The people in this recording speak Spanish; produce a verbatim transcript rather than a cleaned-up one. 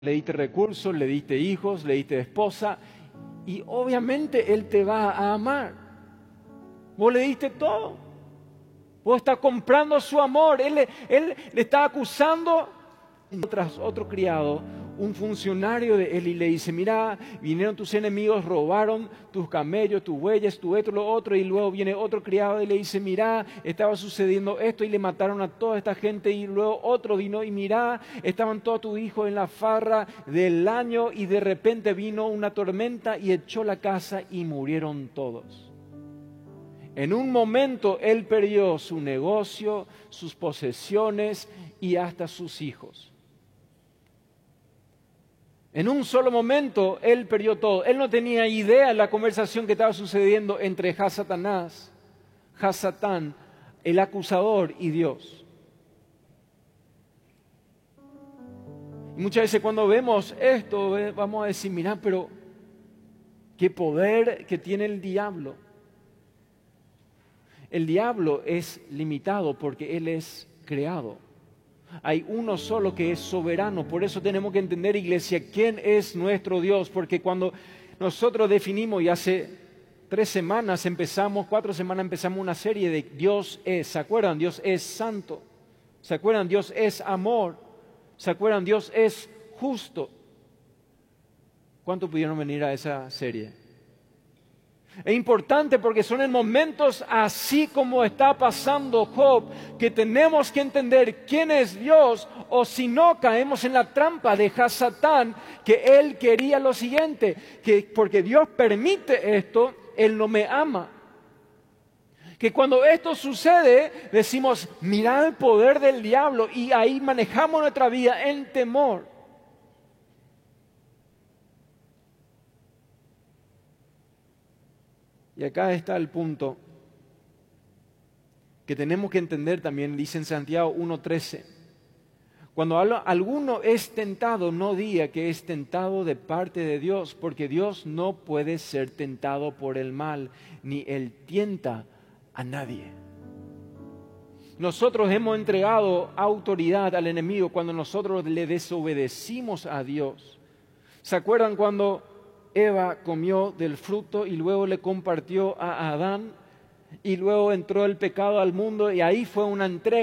le diste recursos, le diste hijos, le diste esposa, y obviamente Él te va a amar. Vos le diste todo. Vos estás comprando su amor. Él, él le está acusando tras otro criado, un funcionario de él, y le dice: mira, vinieron tus enemigos, robaron tus camellos, tus bueyes, tu esto, lo otro. Y luego viene otro criado y le dice: mira, estaba sucediendo esto y le mataron a toda esta gente. Y luego otro vino y mira, estaban todos tus hijos en la farra del año y de repente vino una tormenta y echó la casa y murieron todos. En un momento él perdió su negocio, sus posesiones y hasta sus hijos. En un solo momento él perdió todo. Él no tenía idea de la conversación que estaba sucediendo entre Hasatanás, Hasatán, el acusador, y Dios. Y muchas veces cuando vemos esto, vamos a decir: mira, pero qué poder que tiene el diablo. El diablo es limitado porque él es creado. Hay uno solo que es soberano. Por eso tenemos que entender, iglesia, quién es nuestro Dios. Porque cuando nosotros definimos, y hace tres semanas empezamos, cuatro semanas empezamos una serie de Dios es. ¿Se acuerdan? Dios es santo. ¿Se acuerdan? Dios es amor. ¿Se acuerdan? Dios es justo. ¿Cuántos pudieron venir a esa serie? Es importante porque son en momentos así como está pasando Job que tenemos que entender quién es Dios, o si no caemos en la trampa de Hasatán, que él quería lo siguiente, que porque Dios permite esto, Él no me ama. Que cuando esto sucede decimos: mirad el poder del diablo, y ahí manejamos nuestra vida en temor. Y acá está el punto que tenemos que entender también, dice en Santiago uno trece. Cuando alguno es tentado, no diga que es tentado de parte de Dios, porque Dios no puede ser tentado por el mal, ni Él tienta a nadie. Nosotros hemos entregado autoridad al enemigo cuando nosotros le desobedecimos a Dios. ¿Se acuerdan cuando Eva comió del fruto y luego le compartió a Adán, y luego entró el pecado al mundo, y ahí fue una entrega